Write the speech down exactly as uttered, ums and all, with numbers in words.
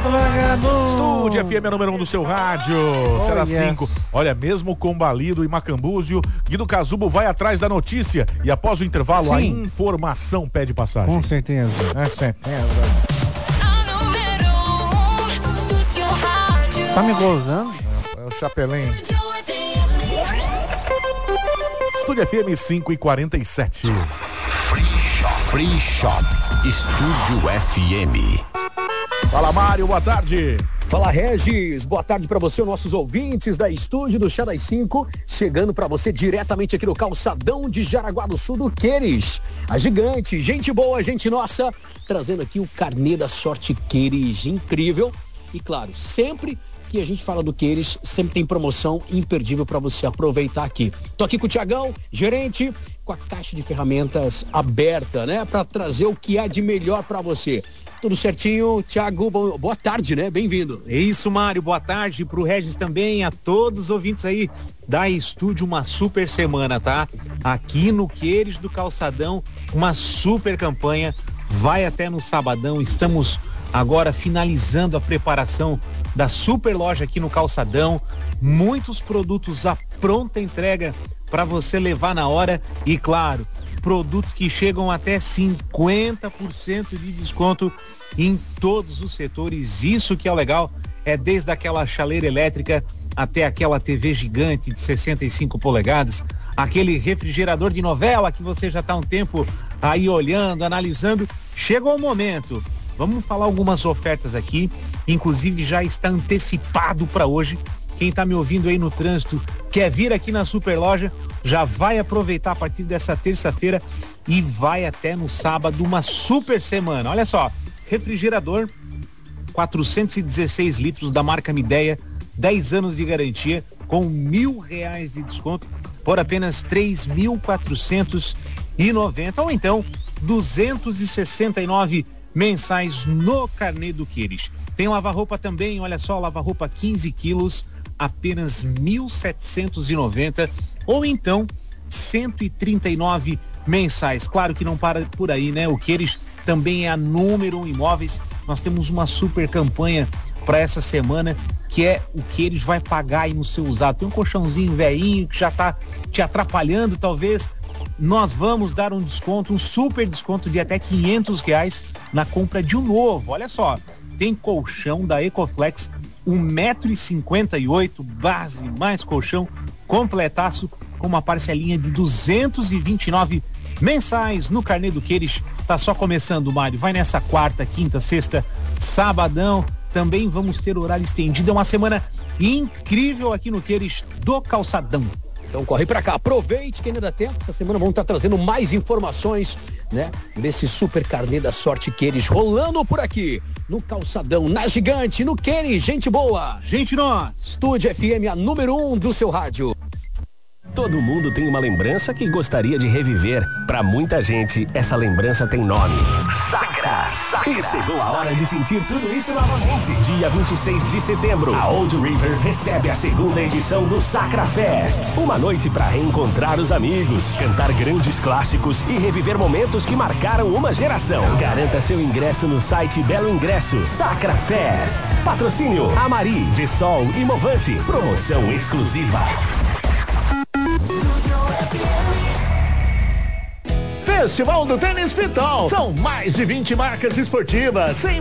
Estúdio F M é número um do seu rádio. Oh, Será yes. cinco. Olha, mesmo combalido e Macambúzio, Guido Casubo vai atrás da notícia e após o intervalo Sim. a informação pede passagem. Com certeza. Com certeza. Tá me gozando? É o Chapelin. Estúdio F M cinco e quarenta e sete. Free Shop, Estúdio F M. Fala, Mário, boa tarde. Fala, Regis, boa tarde para você, nossos ouvintes da Estúdio do Chá das cinco, chegando para você diretamente aqui no calçadão de Jaraguá do Sul do Queires. A gigante, gente boa, gente nossa, trazendo aqui o carnê da sorte Queires, incrível. E claro, sempre que a gente fala do Queires, sempre tem promoção imperdível para você aproveitar aqui. Tô aqui com o Tiagão, gerente, com a caixa de ferramentas aberta, né, para trazer o que há de melhor para você. Tudo certinho, Thiago, boa tarde, né? Bem-vindo. É isso, Mário, boa tarde pro Regis também, a todos os ouvintes aí da Estúdio, uma super semana, tá? Aqui no Queires do Calçadão, uma super campanha, vai até no sabadão, estamos agora finalizando a preparação da super loja aqui no Calçadão, muitos produtos à pronta entrega para você levar na hora e, claro, produtos que chegam até cinquenta por cento de desconto em todos os setores. Isso que é o legal, é desde aquela chaleira elétrica até aquela T V gigante de sessenta e cinco polegadas, aquele refrigerador de novela que você já está há um tempo aí olhando, analisando. Chegou o momento. Vamos falar algumas ofertas aqui, inclusive já está antecipado para hoje. Quem está me ouvindo aí no trânsito, quer vir aqui na super loja, já vai aproveitar a partir dessa terça-feira e vai até no sábado, uma super semana. Olha só, refrigerador, quatrocentos e dezesseis litros da marca Midea, dez anos de garantia, com mil reais de desconto, por apenas três mil quatrocentos e noventa, ou então duzentos e sessenta e nove mensais no carnê do Queires. Tem lava-roupa também, olha só, lava-roupa quinze quilos, apenas mil setecentos e noventa, ou então cento e trinta e nove mensais. Claro que não para por aí, né? O Queires também é a número um imóveis. Nós temos uma super campanha para essa semana, que é o Queires vai pagar aí no seu usado. Tem um colchãozinho velhinho que já tá te atrapalhando, talvez. Nós vamos dar um desconto, um super desconto de até quinhentos reais na compra de um novo. Olha só, tem colchão da Ecoflex, um metro e cinquenta e oito, base mais colchão, completaço, com uma parcelinha de duzentos e vinte e nove mensais no carnê do Queires. Tá só começando, Mário. Vai nessa quarta, quinta, sexta, sabadão. Também vamos ter horário estendido. É uma semana incrível aqui no Queires do Calçadão. Então corre pra cá, aproveite que ainda dá tempo. Essa semana vamos estar trazendo mais informações, né? Desse super carnê da sorte Queires rolando por aqui, no Calçadão, na Gigante, no Queires, gente boa. Gente nós. Estúdio F M, a número um do seu rádio. Todo mundo tem uma lembrança que gostaria de reviver. Pra muita gente, essa lembrança tem nome: Sacra. Sacra. E chegou a hora de sentir tudo isso novamente. Dia vinte e seis de setembro, a Old River recebe a segunda edição do Sacra Fest. Uma noite pra reencontrar os amigos, cantar grandes clássicos e reviver momentos que marcaram uma geração. Garanta seu ingresso no site Belo Ingresso. Sacra Fest. Patrocínio Amari, Vessol e Movante. Promoção exclusiva. Festival do Tênis Pitol. São mais de vinte marcas esportivas, sem